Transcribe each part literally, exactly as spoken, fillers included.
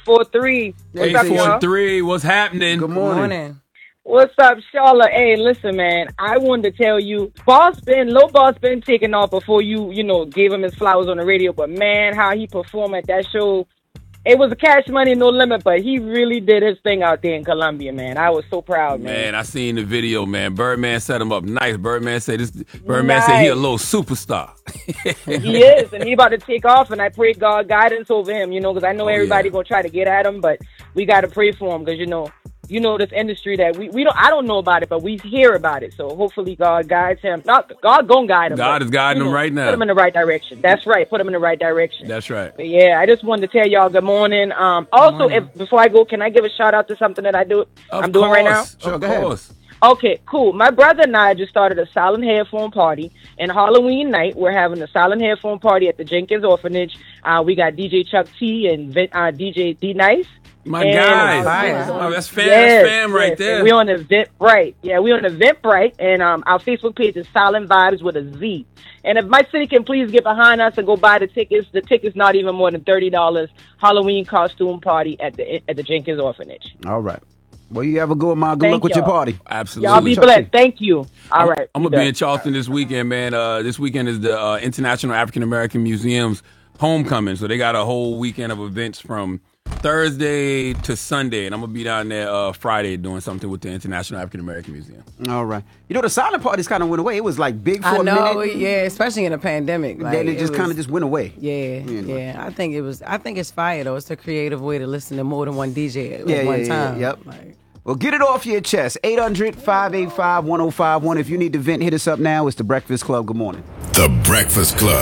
four three. What's up, eight four y'all? three, what's happening? Good morning. What's up, Charlotte? Hey, listen, man. I wanted to tell you, Boss been, Low Boss been taking off before you, you know, gave him his flowers on the radio. But, man, how he performed at that show, it was a Cash Money, No Limit, but he really did his thing out there in Colombia, man. I was so proud, man. Man, I seen the video, man. Birdman set him up nice. Birdman said this. Birdman Nice. said he a little superstar. He is, and he about to take off, and I pray God guidance over him, you know, because I know Oh, everybody yeah. going to try to get at him, but we got to pray for him because, you know, you know this industry that we, we don't, I don't know about it, but we hear about it. So hopefully God guides him. Not God gonna guide him. God but, is guiding you know, him right now. Put him in the right direction. That's right. Put him in the right direction. That's right. But yeah, I just wanted to tell y'all good morning. Um, also, if before I go, can I give a shout out to something that I do? Of I'm doing right now. course. Of course. Okay, cool. My brother and I just started a silent headphone party. And Halloween night, we're having a silent headphone party at the Jenkins Orphanage. Uh, we got D J Chuck T and Vin- uh, D J D Nice. My And, guys. uh, Oh, that's fam, Yes, that's fam right yes. there. And we on Eventbrite. Yeah, we on Eventbrite, and um, our Facebook page is Silent Vibes with a Z. And if my city can please get behind us and go buy the tickets, the tickets not even more than thirty dollars. Halloween costume party at the at the Jenkins Orphanage. All right. Well, you have a good one, Good Thank luck with your y'all. party. Absolutely. Y'all be blessed. Thank you. All I'm, right. I'm You going to be bet. in Charleston this weekend, man. Uh, this weekend is the uh, International African American Museum's homecoming. So they got a whole weekend of events from Thursday to Sunday. And I'm going to be down there uh, Friday doing something with the International African American Museum. All right. You know, the silent parties kind of went away. It was like big for I a know, minute. yeah, especially in a pandemic. Like, then it just was- kind of just went away. Yeah, Anyway. yeah. I think it was. I think it's fire though. It's a creative way to listen to more than one D J at Yeah, one yeah, yeah, time. yep. Like, Well, get it off your chest. eight hundred, five eight five, one oh five one. If you need to vent, hit us up now. It's The Breakfast Club. Good morning. The Breakfast Club.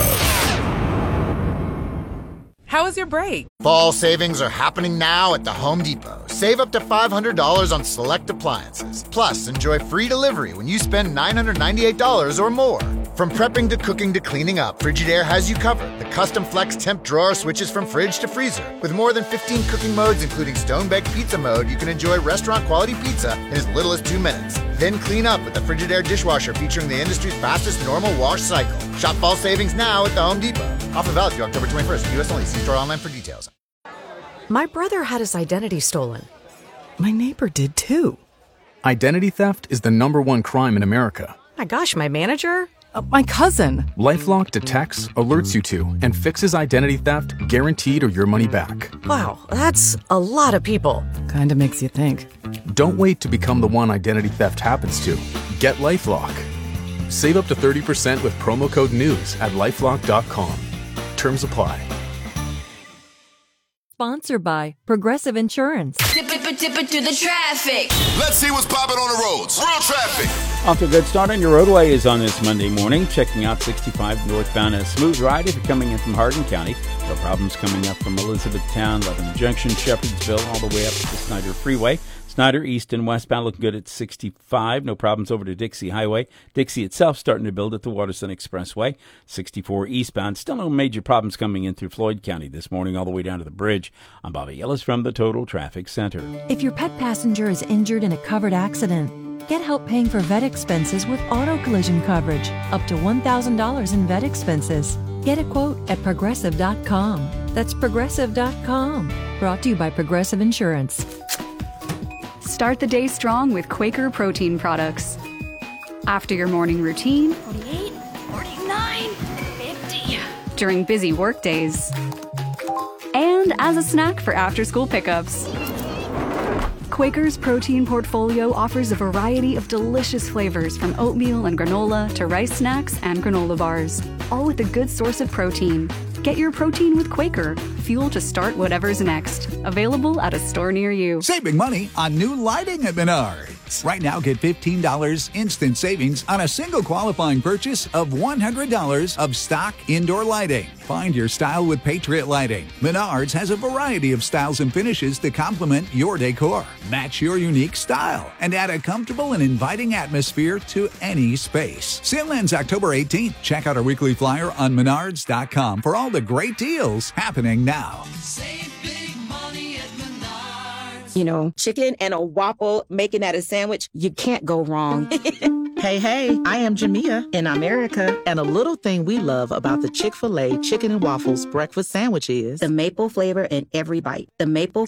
How was your break? Fall savings are happening now at the Home Depot. Save up to five hundred dollars on select appliances. Plus, enjoy free delivery when you spend nine hundred ninety-eight dollars or more. From prepping to cooking to cleaning up, Frigidaire has you covered. The custom flex temp drawer switches from fridge to freezer. With more than fifteen cooking modes, including stone-baked pizza mode, you can enjoy restaurant-quality pizza in as little as two minutes. Then clean up with the Frigidaire dishwasher featuring the industry's fastest normal wash cycle. Shop fall savings now at the Home Depot. Offer valid through October twenty-first. U S only. See store online for details. My brother had his identity stolen. My neighbor did too. Identity theft is the number one crime in America. My gosh, my manager? Uh, my cousin. LifeLock detects, alerts you to, and fixes identity theft guaranteed or your money back. Wow, that's a lot of people. Kinda makes you think. Don't wait to become the one identity theft happens to. Get LifeLock. Save up to thirty percent with promo code NEWS at lifelock dot com. Terms apply. Sponsored by Progressive Insurance. Dip it, dip it to the traffic. Let's see what's popping on the roads. Real traffic. Off to a good start on your roadway is on this Monday morning. Checking out sixty-five northbound, a smooth ride if you're coming in from Hardin County. No problems coming up from Elizabethtown, Lebanon Junction, Shepherdsville, all the way up to the Snyder Freeway. Snyder east and westbound looking good at sixty-five. No problems over to Dixie Highway. Dixie itself starting to build at the Waterson Expressway. sixty-four eastbound. Still no major problems coming in through Floyd County this morning all the way down to the bridge. I'm Bobby Ellis from the Total Traffic Center. If your pet passenger is injured in a covered accident, get help paying for vet expenses with auto collision coverage. Up to one thousand dollars in vet expenses. Get a quote at progressive dot com. That's progressive dot com. Brought to you by Progressive Insurance. Start the day strong with Quaker protein products. After your morning routine, forty-eight, forty-nine, fifty. During busy work days, and as a snack for after-school pickups. Quaker's protein portfolio offers a variety of delicious flavors from oatmeal and granola to rice snacks and granola bars, all with a good source of protein. Get your protein with Quaker, fuel to start whatever's next. Available at a store near you. Saving money on new lighting at Menards. Right now, get fifteen dollars instant savings on a single qualifying purchase of one hundred dollars of stock indoor lighting. Find your style with Patriot Lighting. Menards has a variety of styles and finishes to complement your decor. Match your unique style and add a comfortable and inviting atmosphere to any space. Sale ends October eighteenth. Check out our weekly flyer on menards dot com for all the great deals happening now. You know, chicken and a waffle, making that a sandwich, you can't go wrong. Hey, hey, I am Jamia in America, and a little thing we love about the Chick-fil-A Chicken and Waffles breakfast sandwich is the maple flavor in every bite. The maple